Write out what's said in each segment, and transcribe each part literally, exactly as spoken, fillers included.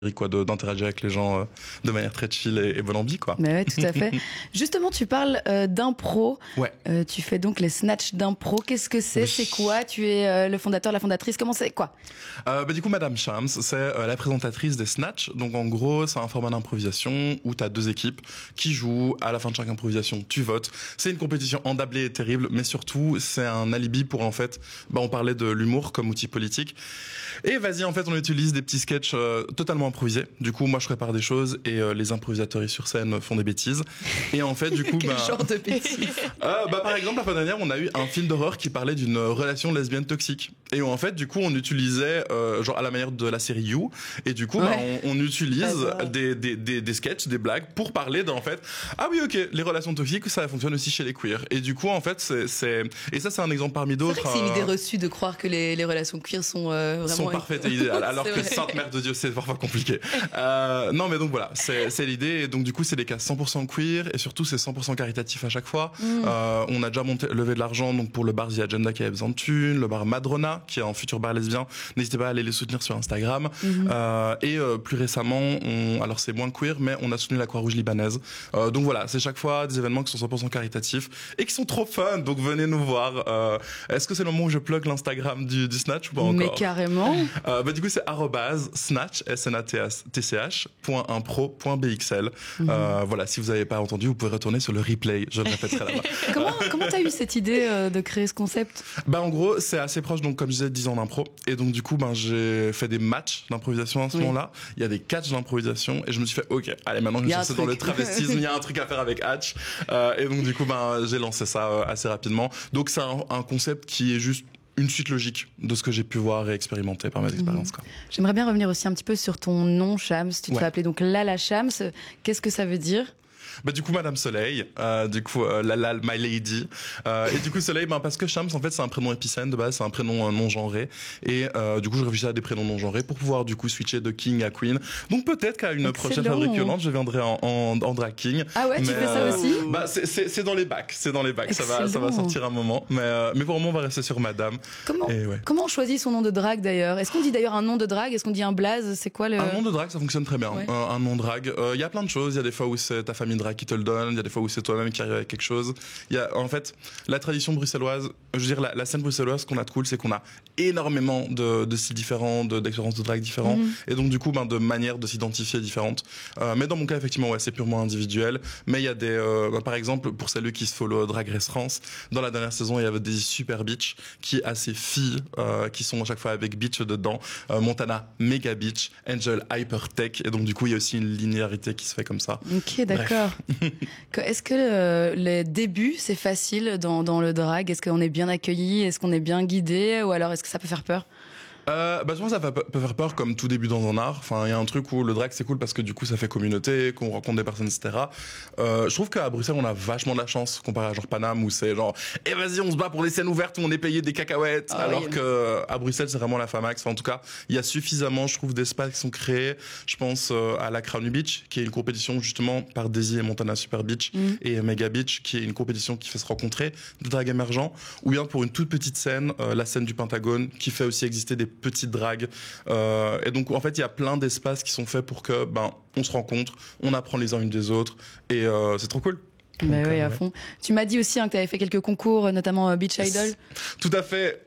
quoi, de, d'interagir avec les gens euh, de manière très chill et, et bonne ambi, quoi. Mais ouais, tout à fait. Justement, tu parles euh, d'impro. Ouais. Euh, tu fais donc les snatchs d'impro. Qu'est-ce que c'est? Oui. C'est quoi? Tu es euh, le fondateur, la fondatrice. Comment c'est? Quoi? Euh, bah, du coup, Madame Shams, c'est euh, la présentatrice des snatchs. Donc, en gros, c'est un format d'improvisation où tu as deux équipes qui jouent. À la fin de chaque improvisation, tu votes. C'est une compétition endablée et terrible, mais surtout, c'est un alibi pour, en fait, bah, on parlait de l'humour comme outil politique. Et vas-y, en fait, on utilise des petits sketchs euh, totalement improvisés. Du coup, moi, je prépare des choses et euh, les improvisateurs sur scène font des bêtises. Et en fait, du coup, Quel bah, genre de bêtises? euh, bah, par exemple, la fois dernière, on a eu un film d'horreur qui parlait d'une relation lesbienne toxique. Et où, en fait, du coup, on utilisait, euh, genre à la manière de la série You. Et du coup, ouais. bah, on, on utilise ah, des, des, des, des sketchs, des blagues pour parler d'en fait, ah oui, ok, les relations toxiques, ça fonctionne aussi chez les queers. Et du coup, en fait, c'est, c'est... et ça, c'est un exemple parmi d'autres. C'est vrai que c'est une idée reçue de croire que les, les relations queer sont euh, vraiment sont parfaites et idéales, alors que Sainte Mère de Dieu, c'est parfois compliqué. Euh, non, mais donc voilà, c'est, c'est l'idée. Et donc du coup, c'est des cas cent pour cent queer et surtout c'est cent pour cent caritatif à chaque fois. Mm. Euh, on a déjà monté, levé de l'argent donc pour le bar The Agenda qui avait besoin de thunes, le bar Madrona qui est un futur bar lesbien. N'hésitez pas à aller les soutenir sur Instagram. Mm-hmm. Euh, et euh, plus récemment, on, alors c'est moins queer, mais on a soutenu la Croix-Rouge libanaise. Euh, donc voilà, c'est chaque fois des événements qui sont cent pour cent caritatifs et qui sont trop fun. Donc venez nous voir. Euh, est-ce que c'est le moment où je plug l'Instagram du, du Snatch ou pas encore? Mais carrément. Euh, bah, du coup, c'est arrobase snatch, S N A T C H, point impro, point B X L. Mm-hmm. Euh, voilà, si vous n'avez pas entendu, vous pouvez retourner sur le replay, je le répéterai là-bas. comment, comment t'as eu cette idée euh, de créer ce concept? Bah, en gros, c'est assez proche, donc, comme je disais, de dix ans d'impro. Et donc, du coup, ben, j'ai fait des matchs d'improvisation à ce oui. moment-là. Il y a des catchs d'improvisation et je me suis fait, ok, allez, maintenant, je me suis dans le travestisme, il y a un truc à faire avec Hatch. Euh, et donc, du coup, ben, j'ai lancé ça euh, assez rapidement. Donc, c'est un, un concept qui est juste une suite logique de ce que j'ai pu voir et expérimenter par mes expériences. Quoi. J'aimerais bien revenir aussi un petit peu sur ton nom, Shams. Tu te ouais. fais appeler donc Lala Shams. Qu'est-ce que ça veut dire? Bah du coup Madame Soleil, euh, du coup euh, Lala My Lady, euh, et du coup Soleil, ben parce que Shams en fait c'est un prénom épicène de base, c'est un prénom euh, non genré, et euh, du coup je réfléchis à des prénoms non genrés pour pouvoir du coup switcher de King à Queen. Donc peut-être qu'à une Excellent. prochaine fabrique violente, je viendrai en, en, en drag King. Ah ouais, mais, tu fais ça euh, aussi? Bah c'est, c'est, c'est dans les bacs, c'est dans les bacs, ça va, ça va sortir un moment, mais euh, mais pour le moment on va rester sur Madame. Comment et ouais. comment on choisit son nom de drag d'ailleurs? Est-ce qu'on dit d'ailleurs un nom de drag? Est-ce qu'on dit un blaze? C'est quoi le un nom de drag? Ça fonctionne très bien. Ouais. Un, un nom drag, il euh, y a plein de choses. Il y a des fois où c'est ta famille drag qui te le donne. Il y a des fois où c'est toi-même qui arrive avec quelque chose. Il y a, en fait, la tradition bruxelloise, je veux dire, la, la scène bruxelloise, ce qu'on a de cool, c'est qu'on a énormément de, de styles différents, de, d'expériences de drag différents, mm-hmm. et donc, du coup, ben, de manières de s'identifier différentes. Euh, mais dans mon cas, effectivement, ouais, c'est purement individuel. Mais il y a des, euh, ben, par exemple, pour celles qui se follow Drag Race France, dans la dernière saison, il y avait des super bitch qui a ces filles, euh, qui sont à chaque fois avec bitch dedans. Euh, Montana, méga bitch. Angel, hyper tech. Et donc, du coup, il y a aussi une linéarité qui se fait comme ça. Ok, d'accord. Est-ce que euh, les débuts, c'est facile dans, dans le drag? Est-ce qu'on est bien accueilli? Est-ce qu'on est bien guidé? Ou alors est-ce que ça peut faire peur? Euh, bah, je pense que ça peut faire peur comme tout début dans un art. Enfin, il y a un truc où le drag c'est cool parce que du coup ça fait communauté, qu'on rencontre des personnes, et cetera. Euh, je trouve qu'à Bruxelles on a vachement de la chance comparé à genre Paname où c'est genre, eh vas-y on se bat pour les scènes ouvertes où on est payé des cacahuètes. Ah, alors oui. que à Bruxelles c'est vraiment la Famax. Enfin, en tout cas, il y a suffisamment, je trouve, d'espaces qui sont créés. Je pense euh, à la Crown Beach qui est une compétition justement par Daisy et Montana Super Beach, mm. et Mega Beach qui est une compétition qui fait se rencontrer des drags émergents. Ou bien pour une toute petite scène, euh, la scène du Pentagone qui fait aussi exister des petites dragues. Euh, et donc, en fait, il y a plein d'espaces qui sont faits pour que, ben, on se rencontre, on apprend les uns une des autres, et euh, c'est trop cool. Bah oui, à ouais. fond. Tu m'as dit aussi hein, que tu avais fait quelques concours, notamment euh, Beach Idol. Tout à fait.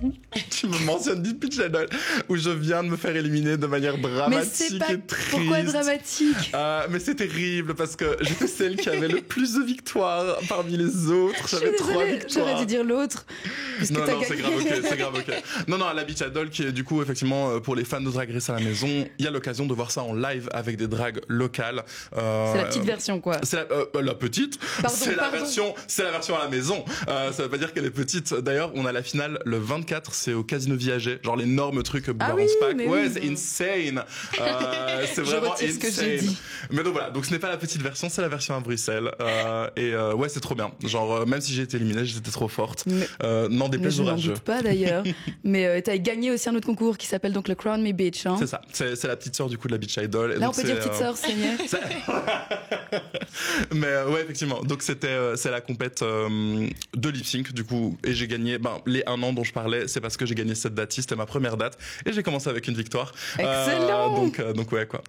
Tu me mentionnes du Beach Idol, où je viens de me faire éliminer de manière dramatique mais c'est pas... et triste. Pourquoi dramatique? euh, Mais c'est terrible, parce que j'étais celle qui avait le plus de victoires parmi les autres. J'avais trois victoires. J'aurais dû dire l'autre. Non, non, c'est grave, ok, c'est grave, ok. Non, non, la Beach Idol, qui est du coup, effectivement, pour les fans de Drag Race à la maison, il y a l'occasion de voir ça en live avec des drags locales. Euh, c'est la petite version, quoi. C'est la, euh, la petite. Pardon, c'est pardon. la version, c'est la version à la maison. Euh, ça veut pas dire qu'elle est petite. D'ailleurs, on a la finale le vingt-quatre, c'est au Casino Viager, genre l'énorme truc Boulevard ah oui, Spack. Ouais, oui. c'est insane. Euh, c'est vraiment insane. Ce que j'ai dit. Mais donc voilà, donc ce n'est pas la petite version, c'est la version à Bruxelles. Euh, et euh, ouais, c'est trop bien. Genre euh, même si j'ai été éliminée, j'étais trop forte. Mais, euh, n'en déplaise aux rageux. Je n'en doute pas d'ailleurs. Mais euh, t'as gagné aussi un autre concours qui s'appelle donc le Crown Me Beach. Hein. C'est ça. C'est, c'est la petite sœur du coup de la Beach Idol. Et Là, donc, on peut dire petite sœur, c'est mieux. Mais euh, ouais, effectivement. Donc c'était, euh, c'est la compète euh, de lip sync du coup, et j'ai gagné. Ben les un an dont je parlais, c'est parce que j'ai gagné cette date. C'était ma première date et j'ai commencé avec une victoire. Excellent. Euh, donc euh, donc ouais quoi.